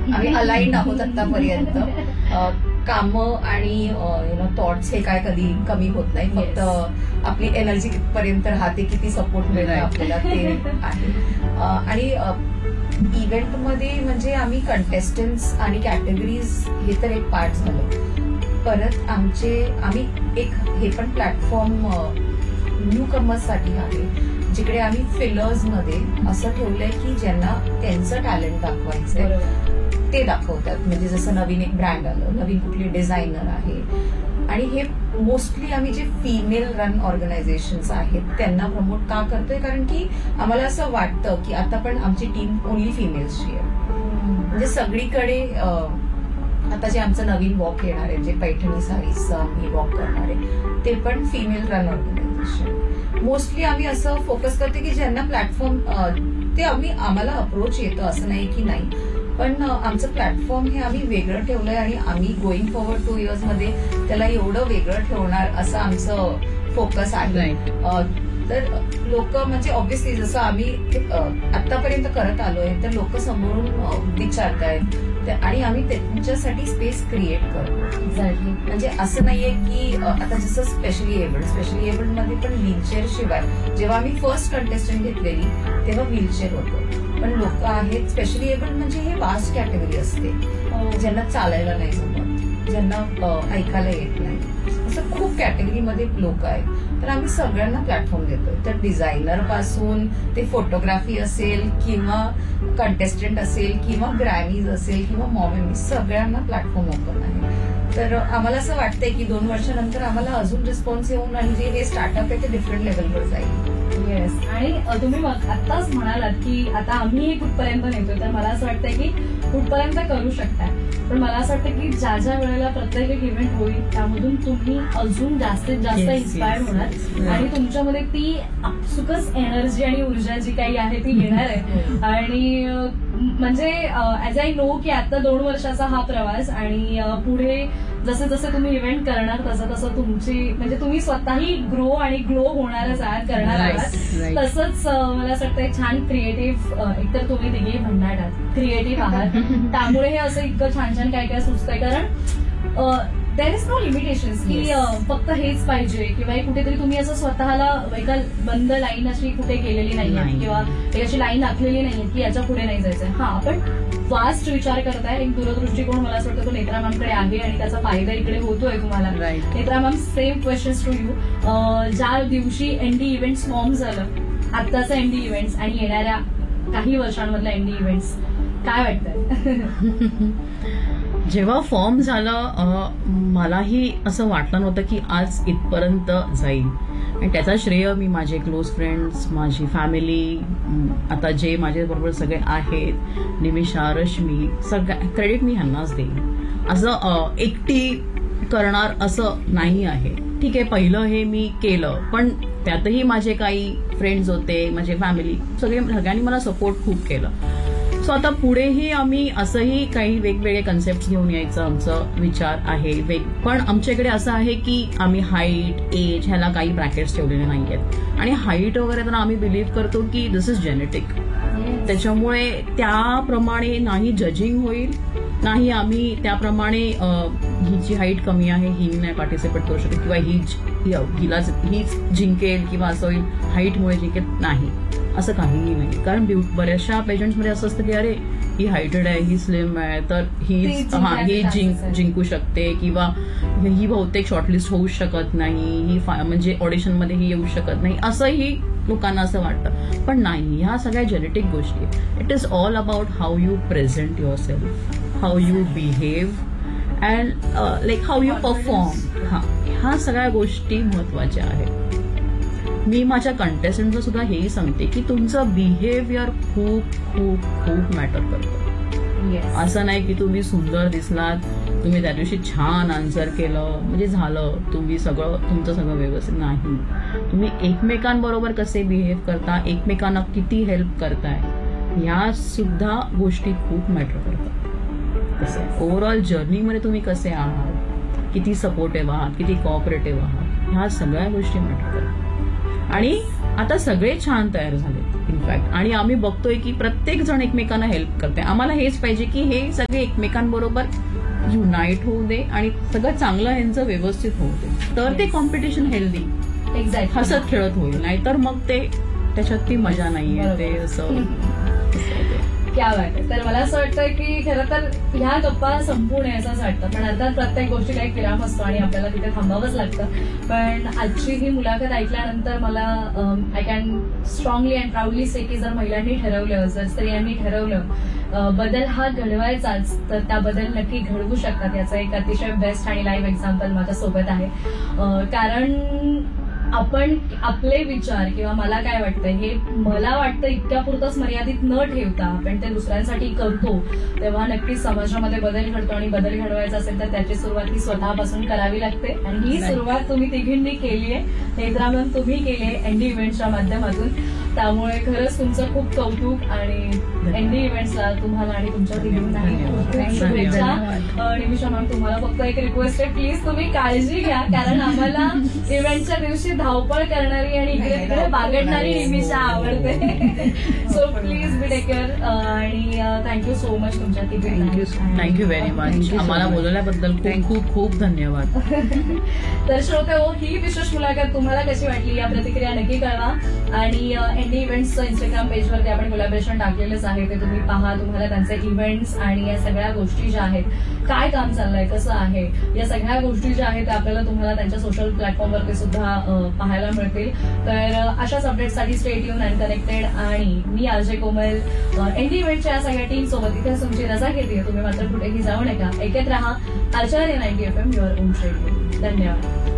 आम्ही अलाइंड आहोत आतापर्यंत. कामं आणि थॉट्स हे काय कधी कमी होत नाही. फक्त आपली एनर्जी कितपर्यंत राहते, किती सपोर्ट मिळतो आपल्याला ते आहे. आणि इव्हेंटमध्ये म्हणजे आम्ही कंटेस्टंट्स आणि कॅटेगरीज हे तर एक पार्ट झालं. परत आम्ही एक हे पण प्लॅटफॉर्म न्यू कमर्ससाठी आहे, जिकडे आम्ही फिलर्समध्ये असं ठेवलंय की ज्यांना त्यांचं टॅलेंट दाखवायचंय ते दाखवतात. म्हणजे जसं नवीन एक ब्रँड आलं, नवीन कुठली डिझायनर आहे, आणि हे मोस्टली आम्ही जे फिमेल रन ऑर्गनायझेशन्स आहेत त्यांना प्रमोट का करतोय, कारण की आम्हाला असं वाटतं की आता पण आमची टीम ओनली फिमेल्सची आहे. म्हणजे सगळीकडे आता जे आमचं नवीन वॉक येणार आहे, जे पैठणी साडीचं आम्ही वॉक करणार आहे, ते पण फिमेल रन ऑर्गनायझेशन. मोस्टली आम्ही असं फोकस करतो की ज्यांना प्लॅटफॉर्म ते आम्हाला अप्रोच येतं, असं नाही की नाही, पण आमचं प्लॅटफॉर्म हे आम्ही वेगळं ठेवलंय आणि आम्ही गोईंग फॉरवर्ड 2 years मध्ये त्याला एवढं वेगळं ठेवणार असं आमचं फोकस आहे. तर लोक म्हणजे ऑब्व्हियसली जसं आम्ही आतापर्यंत करत आलोय, तर लोक समोरून विचारतायत आणि आम्ही त्यांच्यासाठी स्पेस क्रिएट करतो. म्हणजे असं नाहीये की आता जसं स्पेशली एबल्ड मध्ये पण व्हीलचेअर शिवाय, जेव्हा आम्ही फर्स्ट कंटेस्टंट घेतलेली तेव्हा व्हीलचेअर होतो, पण लोक आहेत स्पेशली एबल्ड म्हणजे हे वास्ट कॅटेगरी असते, ज्यांना चालायला नाही जमत, ज्यांना ऐकायला येत नाही, असं खूप कॅटेगरीमध्ये लोक आहेत. तर आम्ही सगळ्यांना प्लॅटफॉर्म देतोय. तर डिझायनर पासून ते फोटोग्राफी असेल किंवा कंटेस्टंट असेल किंवा ग्रॅमीज असेल किंवा मॉमेमी, सगळ्यांना प्लॅटफॉर्म ओपन आहे. तर आम्हाला असं वाटतंय की 2 वर्षानंतर आम्हाला अजून रिस्पॉन्स येऊन आणि जे हे स्टार्टअप आहे ते डिफरंट लेवलवर जाईल. येस. आणि तुम्ही आत्ताच म्हणालात की आता आम्ही कुठपर्यंत नेतोय, तर मला असं वाटतंय की कुठपर्यंत करू शकताय, पण मला असं वाटतं की ज्या ज्या वेळेला प्रत्येक एक इव्हेंट होईल त्यामधून तुम्ही अजून जास्तीत जास्त इन्स्पायर होणार आणि तुमच्यामध्ये ती आपसुकच एनर्जी आणि ऊर्जा जी काही आहे ती येणार आहे. आणि म्हणजे ऍज आय नो की आता 2 वर्षाचा हा प्रवास आणि पुढे जसे जसे तुम्ही इव्हेंट करणार तसं तसं तुमची म्हणजे तुम्ही स्वतःही ग्रो आणि ग्लो होणारच आहात, करणार आहात. तसंच मला असं वाटतं छान क्रिएटिव्ह, एकतर तुम्ही तिघेही भन्नाट आहात, क्रिएटिव्ह आहात, त्यामुळे हे असं इतकं छान छान काय काय सुचतंय. कारण देर इज नो लिमिटेशन्स की फक्त हेच पाहिजे किंवा कुठेतरी तुम्ही असं स्वतःला एका बंद लाईन अशी कुठे केलेली नाहीये किंवा एक अशी लाईन आखलेली नाहीये की याच्या पुढे नाही जायचंय. हा, आपण वास्ट विचार करताय, एक दूरदृष्टिकोन मला असं वाटतं तो नेत्रा मॅमकडे आहे आणि त्याचा फायदा इकडे होतोय तुम्हाला. Netra ma'am, same questions to you. ज्या दिवशी एनडी इव्हेंट्स फॉर्म झालं, आत्ताचं एनडी इव्हेंट्स आणि येणाऱ्या काही वर्षांमधल्या एनडी इव्हेंट्स, काय वाटतंय? जेव्हा फॉर्म झालं मलाही असं वाटलं नव्हतं की आज इथपर्यंत जाईल, आणि त्याचा श्रेय मी माझे क्लोज फ्रेंड्स, माझी फॅमिली, आता जे माझ्याबरोबर सगळे आहेत, निमिषा, रश्मी, सगळ्या क्रेडिट मी ह्यांनाच देईन. असं एकटी करणार असं नाही आहे. ठीक आहे, पहिलं हे मी केलं, पण त्यातही माझे काही फ्रेंड्स होते, माझे फॅमिली, सगळ्यांनी मला सपोर्ट खूप केलं. सो आता पुढेही आम्ही असंही काही वेगवेगळे कन्सेप्ट घेऊन यायचं आमचं विचार आहे. पण आमच्याकडे असं आहे की आम्ही हाईट, एज ह्याला काही ब्रॅकेट्स ठेवलेले नाहीयेत, आणि हाईट वगैरे तर आम्ही बिलीव्ह करतो की दिस इज जेनेटिक. त्याच्यामुळे त्याप्रमाणे नाही जजिंग होईल, नाही आम्ही त्याप्रमाणे हिची हाईट कमी आहे, ही नाही पार्टिसिपेट करू शकत किंवा हीच जिंकेल किंवा असं होईल हाईटमुळे जिंकेल, नाही, असं काहीही नाही. कारण बऱ्याचशा पेशंट्समध्ये असं असतं की अरे ही हायटेड आहे, ही स्लिम आहे, तर ही जिंकू शकते किंवा ही बहुतेक शॉर्टलिस्ट होऊ शकत नाही, ही म्हणजे ऑडिशनमध्ये ही येऊ शकत नाही, असंही लोकांना असं वाटतं. पण नाही, ह्या सगळ्या जेनेटिक गोष्टी, it is all about how you present your self, how you behave and like how you perform. ह्या सगळ्या गोष्टी महत्वाच्या आहेत. मी माझ्या कंटेस्टंटचं सुद्धा हेही सांगते की तुमचं बिहेवियर खूप खूप खूप मॅटर करतं. असं नाही की तुम्ही सुंदर दिसलात, तुम्ही त्या दिवशी छान आन्सर केलं म्हणजे झालं, तुमचं सगळं व्यवस्थित नाही. तुम्ही एकमेकांबरोबर कसे बिहेव करता, एकमेकांना किती हेल्प करताय, ह्या सुद्धा गोष्टी खूप मॅटर करतात. कसं ओव्हरऑल जर्नीमध्ये तुम्ही कसे आहात, किती सपोर्टिव्ह आहात, किती कोऑपरेटिव्ह आहात, ह्या सगळ्या गोष्टी मॅटर करतात. आणि आता सगळे छान तयार झाले. इनफॅक्ट. आणि आम्ही बघतोय की प्रत्येक जण एकमेकांना हेल्प करते. आम्हाला हेच पाहिजे की हे सगळे एकमेकांबरोबर युनाईट होऊ दे आणि सगळं चांगलं यांचं व्यवस्थित होऊ दे, तर ते कॉम्पिटिशन हेल्दी एक्झॅक्ट हसत खेळत होईल. नाहीतर मग ते त्याच्यात ती मजा नाहीये. ते असं क्या वाट आहे. तर मला असं वाटतं की खरं तर ह्या गप्पा संपू नये असंच वाटतं, पण अर्थात प्रत्येक गोष्टीला एक विराम असतो आणि आपल्याला तिथे थांबावंच लागतं. पण आजची ही मुलाखत ऐकल्यानंतर मला I can strongly and proudly से की जर महिलांनी ठरवलं, जर स्त्रियांनी ठरवलं बदल हा घडवायचाच, तर त्या बदल नक्की घडवू शकतात. याचं एक अतिशय बेस्ट आणि लाईव्ह एक्झाम्पल माझ्यासोबत आहे. कारण आपण आपले विचार किंवा मला काय वाटतं हे मला वाटतं इतक्या पुरतच मर्यादित न ठेवता आपण ते दुसऱ्यांसाठी करतो, तेव्हा नक्कीच समाजामध्ये बदल घडतो. आणि बदल घडवायचा असेल तर त्याची सुरुवात ही स्वतःपासून करावी लागते. आणि ही सुरुवात तुम्ही तिघींनी केली आहे, नेत्रामन तुम्ही केली आहे एनडी इव्हेंट्सच्या माध्यमातून. त्यामुळे खरंच तुमचं खूप कौतुक आणि एनडी इव्हेंट्सला तुम्हाला आणि तुमच्या तिघींना खूप शुभेच्छा. निमिषा मॅम, तुम्हाला फक्त एक रिक्वेस्ट आहे, प्लीज तुम्ही काळजी घ्या, कारण आम्हाला इव्हेंटच्या दिवशी धावपळ करणारी आणि इकडे तिकडे बागडणारी निमिषा आवडते. So please be take care. आणि थँक्यू सो मच तुमच्या तिघींना. Thank you very much. आम्हाला बोलवल्याबद्दल खूप खूप खूप धन्यवाद. तर श्रोते हो, ही विशेष मुलाखत तुम्हाला कशी वाटली या प्रतिक्रिया नक्की कळवा. आणि एनडी इव्हेंट्सचं इंस्टाग्राम पेजवरती आपण कोलॅबोरेशन टाकलेलंच आहे, ते तुम्ही पहा. तुम्हाला त्यांचे इव्हेंट्स आणि या सगळ्या गोष्टी ज्या आहेत, काय काम चाललंय, कसं आहे, या सगळ्या गोष्टी ज्या आहेत त्या आपल्याला तुम्हाला त्यांच्या सोशल प्लॅटफॉर्मवरती सुद्धा पाहायला मिळतील. तर अशाच अपडेट्ससाठी स्टे ट्यून अँड कनेक्टेड. आणि मी आरजे कोमल एनडी इव्हेंटच्या या सगळ्या टीम सोबत इथे तुमची रजा घेते. तुम्ही मात्र कुठेही जाऊ नका, ऐकत राहा आचार्य 90 FM युअर ओन रेडिओ. धन्यवाद.